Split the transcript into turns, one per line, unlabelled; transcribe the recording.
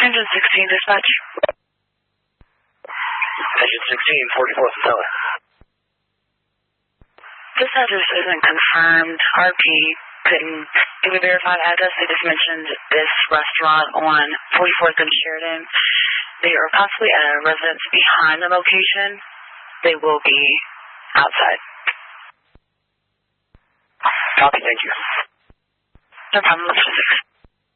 Engine 16 dispatch.
Engine 16, 44th Teller.
This address isn't confirmed. RP couldn't give a verified address. They just mentioned this restaurant on 44th and Sheridan. They are possibly at a residence behind the location. They will be outside.
Copy, thank you.
No problem, Mr. 6.